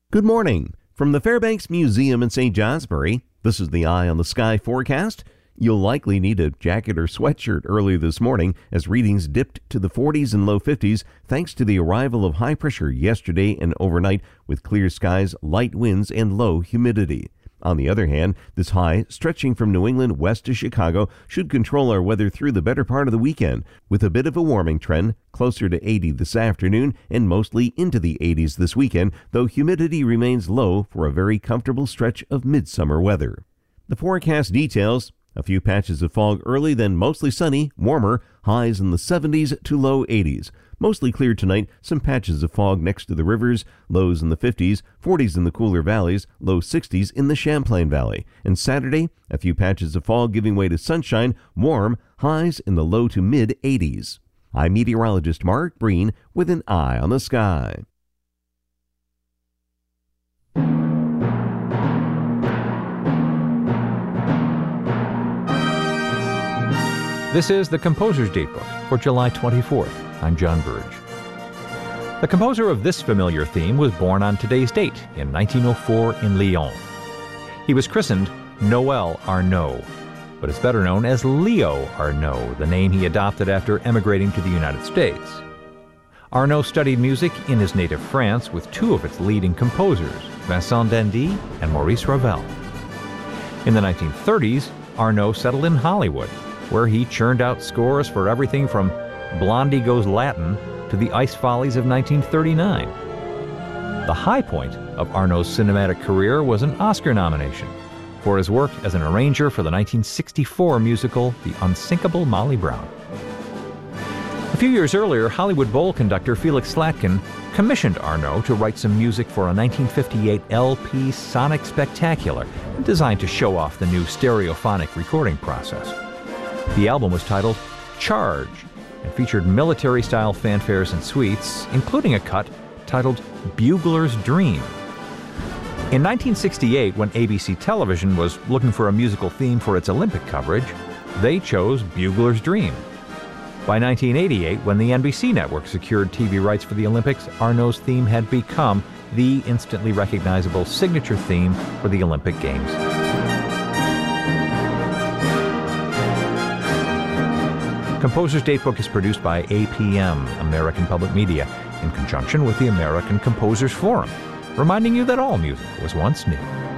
Good morning. From the Fairbanks Museum in St. Johnsbury, this is the Eye on the Sky forecast. You'll likely need a jacket or sweatshirt early this morning as readings dipped to the 40s and low 50s thanks to the arrival of high pressure yesterday and overnight with clear skies, light winds, and low humidity. On the other hand, this high, stretching from New England west to Chicago, should control our weather through the better part of the weekend, with a bit of a warming trend, closer to 80 this afternoon and mostly into the 80s this weekend, though humidity remains low for a very comfortable stretch of midsummer weather. The forecast details: a few patches of fog early, then mostly sunny, warmer, highs in the 70s to low 80s. Mostly clear tonight, some patches of fog next to the rivers, lows in the 50s, 40s in the cooler valleys, low 60s in the Champlain Valley. And Saturday, a few patches of fog giving way to sunshine, warm, highs in the low to mid 80s. I'm meteorologist Mark Breen with an Eye on the Sky. This is the Composer's Datebook for July 24th. I'm John Burge. The composer of this familiar theme was born on today's date in 1904 in Lyon. He was christened Noël Arnaud, but is better known as Leo Arnaud, the name he adopted after emigrating to the United States. Arnaud studied music in his native France with two of its leading composers, Vincent d'Indy and Maurice Ravel. In the 1930s, Arnaud settled in Hollywood, where he churned out scores for everything from Blondie Goes Latin to The Ice Follies of 1939. The high point of Arnaud's cinematic career was an Oscar nomination for his work as an arranger for the 1964 musical The Unsinkable Molly Brown. A few years earlier, Hollywood Bowl conductor Felix Slatkin commissioned Arnaud to write some music for a 1958 LP Sonic Spectacular designed to show off the new stereophonic recording process. The album was titled Charge and featured military-style fanfares and suites, including a cut titled Bugler's Dream. In 1968, when ABC Television was looking for a musical theme for its Olympic coverage, they chose Bugler's Dream. By 1988, when the NBC network secured TV rights for the Olympics, Arnaud's theme had become the instantly recognizable signature theme for the Olympic Games. Composer's Datebook is produced by APM, American Public Media, in conjunction with the American Composers Forum, reminding you that all music was once new.